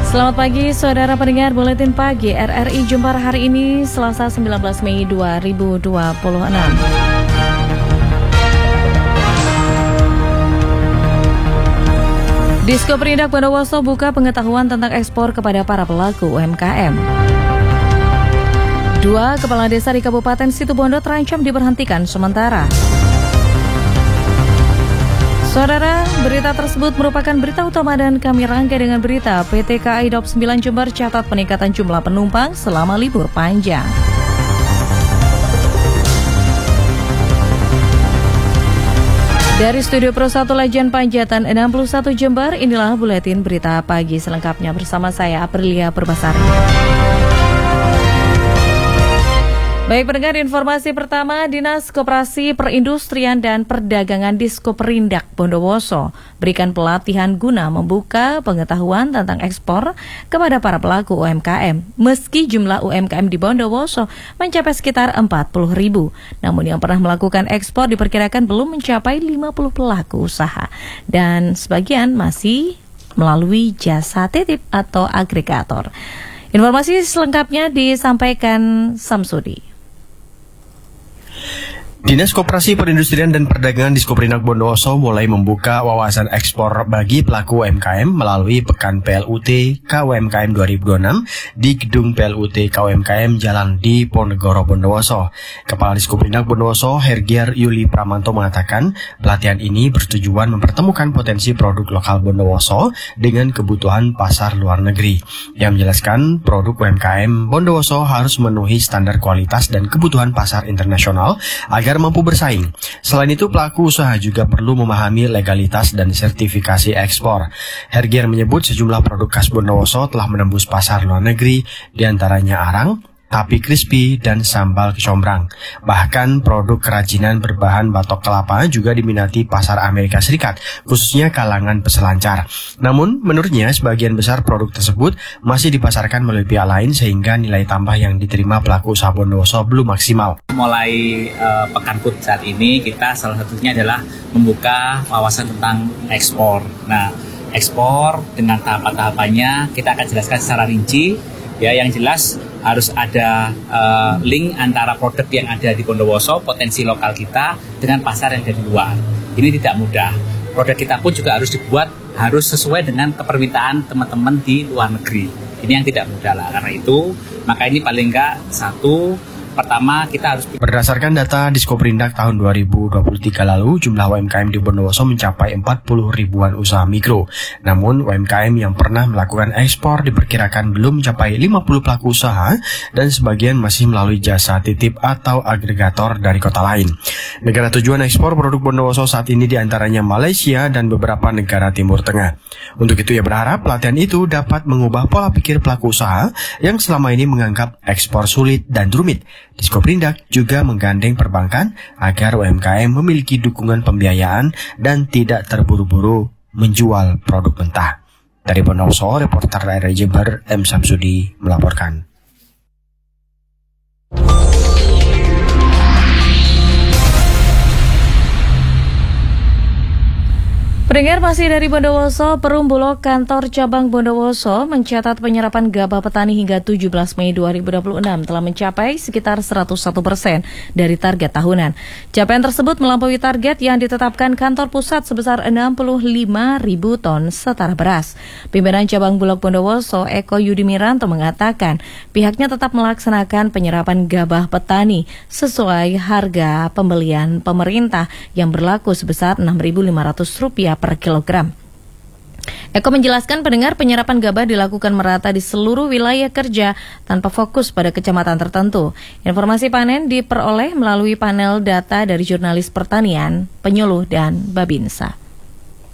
Selamat pagi saudara pendengar Buletin Pagi RRI Jember hari ini Selasa 19 Mei 2026. Diskoperindak Bondowoso buka pengetahuan tentang ekspor kepada para pelaku UMKM. 2 kepala desa di Kabupaten Situbondo terancam diberhentikan sementara. Saudara, berita tersebut merupakan berita utama dan kami rangkai dengan berita PT KAI Daob 9 Jember catat peningkatan jumlah penumpang selama libur panjang. Dari Studio Pro 1 Lejen Panjatan 61 Jember, inilah buletin berita pagi selengkapnya bersama saya Aprilia Perbasari. Baik pendengar, informasi pertama, Dinas Koperasi Perindustrian dan Perdagangan Diskoperindak Bondowoso berikan pelatihan guna membuka pengetahuan tentang ekspor kepada para pelaku UMKM. Meski jumlah UMKM di Bondowoso mencapai sekitar 40.000, namun yang pernah melakukan ekspor diperkirakan belum mencapai 50 pelaku usaha dan sebagian masih melalui jasa titip atau agregator. Informasi selengkapnya disampaikan Samsudi. Dinas Koperasi Perindustrian dan Perdagangan Diskoperindak Bondowoso mulai membuka wawasan ekspor bagi pelaku UMKM melalui Pekan PLUT KUMKM 2026 di Gedung PLUT KUMKM Jalan di Ponegoro Bondowoso. Kepala Diskoperindak Bondowoso Hergiar Yuli Pramanto mengatakan pelatihan ini bertujuan mempertemukan potensi produk lokal Bondowoso dengan kebutuhan pasar luar negeri. Yang menjelaskan produk UMKM Bondowoso harus memenuhi standar kualitas dan kebutuhan pasar internasional agar mampu bersaing. Selain itu, pelaku usaha juga perlu memahami legalitas dan sertifikasi ekspor. Hergiar menyebut sejumlah produk khas Bondowoso telah menembus pasar luar negeri, diantaranya arang, tapi crispy, dan sambal kecombrang. Bahkan produk kerajinan berbahan batok kelapa juga diminati pasar Amerika Serikat, khususnya kalangan peselancar. Namun, menurutnya sebagian besar produk tersebut masih dipasarkan melalui pihak lain sehingga nilai tambah yang diterima pelaku usaha Bondowoso belum maksimal. Mulai Pekan PUT saat ini kita salah satunya adalah membuka wawasan tentang ekspor. Nah, ekspor dengan tahapan-tahapannya kita akan jelaskan secara rinci. Ya, yang jelas harus ada link antara produk yang ada di Bondowoso, potensi lokal kita dengan pasar yang ada di luar. Ini tidak mudah. Produk kita pun juga harus dibuat harus sesuai dengan kepermintaan teman-teman di luar negeri. Ini yang tidak mudah lah. Karena itu, maka ini paling enggak pertama kita harus... Berdasarkan data Diskoperindak tahun 2023 lalu, jumlah UMKM di Bondowoso mencapai 40 ribuan usaha mikro. Namun, UMKM yang pernah melakukan ekspor diperkirakan belum mencapai 50 pelaku usaha dan sebagian masih melalui jasa titip atau agregator dari kota lain. Negara tujuan ekspor produk Bondowoso saat ini diantaranya Malaysia dan beberapa negara Timur Tengah. Untuk itu ia berharap pelatihan itu dapat mengubah pola pikir pelaku usaha yang selama ini menganggap ekspor sulit dan rumit. Diskoperindak juga menggandeng perbankan agar UMKM memiliki dukungan pembiayaan dan tidak terburu-buru menjual produk mentah. Dari Bondowoso, reporter RRI Jember M. Samsudi melaporkan. Pendengar, masih dari Bondowoso, Perum Bulog Kantor Cabang Bondowoso mencatat penyerapan gabah petani hingga 17 Mei 2026 telah mencapai sekitar 101% dari target tahunan. Capaian tersebut melampaui target yang ditetapkan kantor pusat sebesar 65.000 ton setara beras. Pimpinan Cabang Bulog Bondowoso Eko Yudimiranto mengatakan pihaknya tetap melaksanakan penyerapan gabah petani sesuai harga pembelian pemerintah yang berlaku sebesar Rp6.500 per kilogram. Eko menjelaskan pendengar penyerapan gabah dilakukan merata di seluruh wilayah kerja tanpa fokus pada kecamatan tertentu. Informasi panen diperoleh melalui panel data dari jurnalis pertanian, penyuluh, dan Babinsa.